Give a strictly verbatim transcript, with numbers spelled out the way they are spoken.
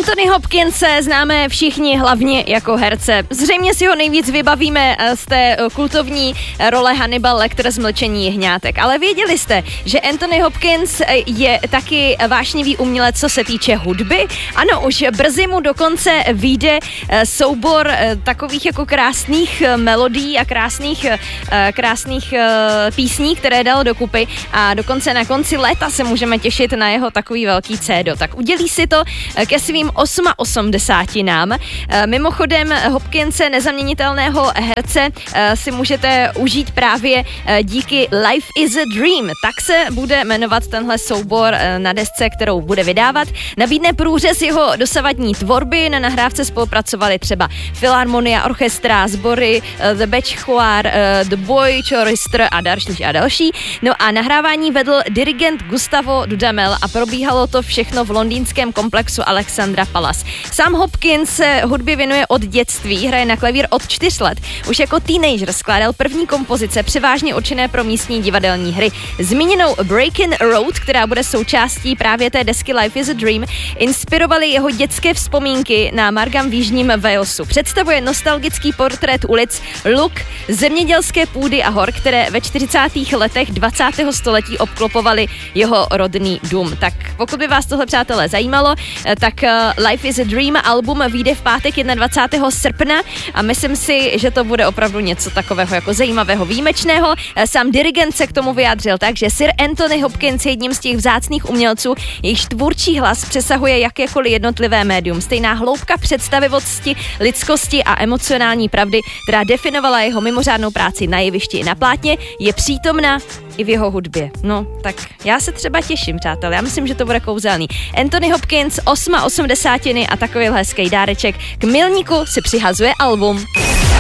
Anthony Hopkinse známe všichni hlavně jako herce. Zřejmě si ho nejvíc vybavíme z té kultovní role Hannibal Lecter z Mlčení jehňátek. Ale věděli jste, že Anthony Hopkins je taky vášnivý umělec, co se týče hudby? Ano, už brzy mu dokonce vyjde soubor takových jako krásných melodií a krásných, krásných písní, které dal dokupy, a dokonce na konci léta se můžeme těšit na jeho takový velký cédo. Tak udělí si to ke svým osmaosamdesátinám. Mimochodem Hopkinse, nezaměnitelného herce, si můžete užít právě díky Life is a Dream. Tak se bude jmenovat tenhle soubor na desce, kterou bude vydávat. Nabídne průřez jeho dosavadní tvorby. Na nahrávce spolupracovali třeba Filharmonia Orchestra, sbory The Bach Choir, The Boy Chorister a další a další. No a nahrávání vedl dirigent Gustavo Dudamel a probíhalo to všechno v londýnském komplexu Alexandra Palace. Sám Hopkins se hudbě věnuje od dětství, hraje na klavír od čtyř let. Už jako teenager skládal první kompozice, převážně určené pro místní divadelní hry. Zmíněnou Breaking Road, která bude součástí právě té desky Life is a Dream, inspirovaly jeho dětské vzpomínky na Margam v jižním Walesu. Představuje nostalgický portrét ulic, luk, zemědělské půdy a hor, které ve čtyřicátých letech dvacátého století obklopovaly jeho rodný dům. Tak pokud by vás tohle, přátelé, zajímalo, tak Life is a Dream album vyjde v pátek dvacátého prvního srpna a myslím si, že to bude opravdu něco takového jako zajímavého, výjimečného. Sám dirigent se k tomu vyjádřil tak, že Sir Anthony Hopkins je jedním z těch vzácných umělců, jejichž tvůrčí hlas přesahuje jakékoliv jednotlivé médium. Stejná hloubka představivosti, lidskosti a emocionální pravdy, která definovala jeho mimořádnou práci na jevišti i na plátně, je přítomna i v jeho hudbě. No, tak já se třeba těším, přátelé. Já myslím, že to bude kouzelný. Anthony Hopkins, osmaosmdesátiny a takový hezký dáreček k milníku si přihazuje album.